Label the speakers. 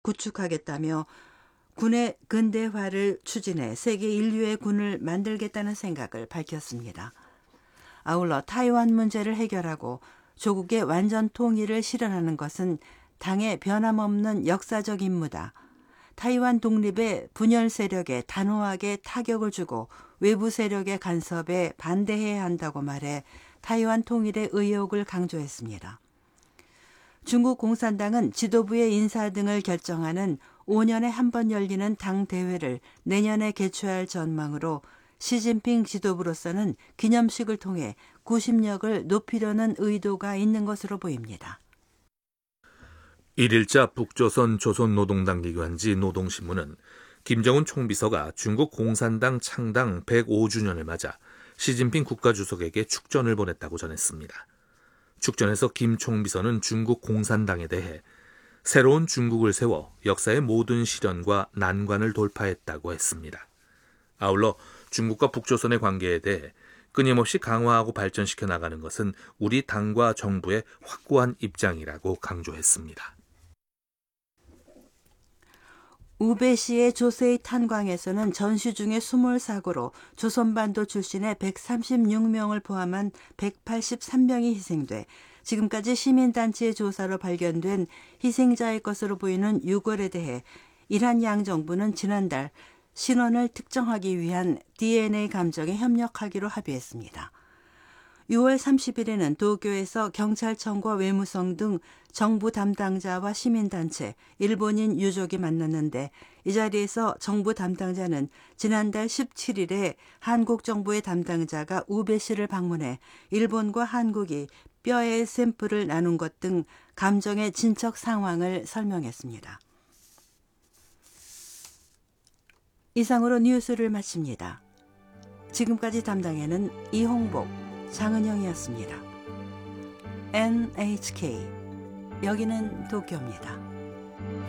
Speaker 1: 구축하겠다며 군의 근대화를 추진해 세계 인류의 군을 만들겠다는 생각을 밝혔습니다. 아울러 타이완 문제를 해결하고 조국의 완전 통일을 실현하는 것은 당의 변함없는 역사적 임무다. 타이완 독립의 분열 세력에 단호하게 타격을 주고 외부 세력의 간섭에 반대해야 한다고 말해 타이완 통일의 의욕을 강조했습니다. 중국 공산당은 지도부의 인사 등을 결정하는 5년에 한 번 열리는 당 대회를 내년에 개최할 전망으로 시진핑 지도부로서는 기념식을 통해 구심력을 높이려는 의도가 있는 것으로 보입니다.
Speaker 2: 1일자 북조선 조선노동당 기관지 노동신문은 김정은 총비서가 중국 공산당 창당 105주년을 맞아 시진핑 국가주석에게 축전을 보냈다고 전했습니다. 축전에서 김 총비서는 중국 공산당에 대해 새로운 중국을 세워 역사의 모든 시련과 난관을 돌파했다고 했습니다. 아울러 중국과 북조선의 관계에 대해 끊임없이 강화하고 발전시켜 나가는 것은 우리 당과 정부의 확고한 입장이라고 강조했습니다.
Speaker 1: 우베시의 조세이 탄광에서는 전시 중에 수몰사고로 조선반도 출신의 136명을 포함한 183명이 희생돼 지금까지 시민단체의 조사로 발견된 희생자의 것으로 보이는 유골에 대해 이란 양정부는 지난달 신원을 특정하기 위한 DNA 감정에 협력하기로 합의했습니다. 6월 30일에는 도쿄에서 경찰청과 외무성 등 정부 담당자와 시민단체, 일본인 유족이 만났는데 이 자리에서 정부 담당자는 지난달 17일에 한국 정부의 담당자가 우베 씨를 방문해 일본과 한국이 뼈의 샘플을 나눈 것 등 감정의 진척 상황을 설명했습니다. 이상으로 뉴스를 마칩니다. 지금까지 담당에는 이홍복, 장은영이었습니다. NHK, 여기는 도쿄입니다.